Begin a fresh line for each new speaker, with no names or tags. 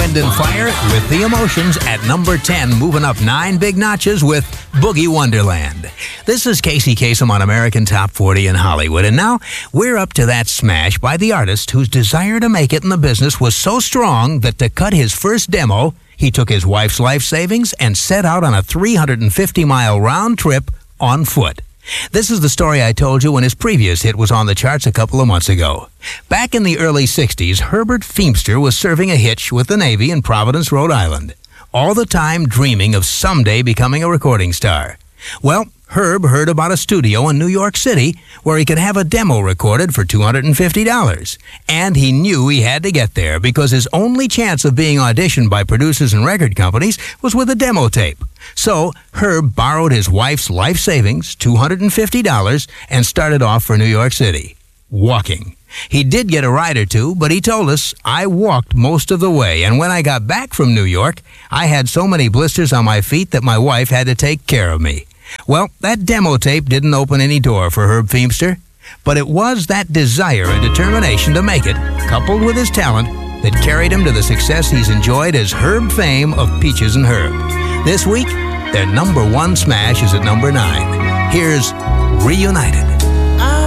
Wind and Fire with the Emotions at number 10, moving up 9 big notches with Boogie Wonderland. This is Casey Kasem on American Top 40 in Hollywood, and now we're up to that smash by the artist whose desire to make it in the business was so strong that to cut his first demo, he took his wife's life savings and set out on a 350-mile round trip on foot. This is the story I told you when his previous hit was on the charts a couple of months ago. Back in the early 60s, Herbert Feimster was serving a hitch with the Navy in Providence, Rhode Island, all the time dreaming of someday becoming a recording star. Well, Herb heard about a studio in New York City where he could have a demo recorded for $250. And he knew he had to get there because his only chance of being auditioned by producers and record companies was with a demo tape. So Herb borrowed his wife's life savings, $250, and started off for New York City, walking. He did get a ride or two, but he told us, "I walked most of the way, and when I got back from New York, I had so many blisters on my feet that my wife had to take care of me." Well, that demo tape didn't open any door for Herb Feimster, but it was that desire and determination to make it, coupled with his talent, that carried him to the success he's enjoyed as Herb fame of Peaches and Herb. This week, their number 1 smash is at number 9. Here's Reunited.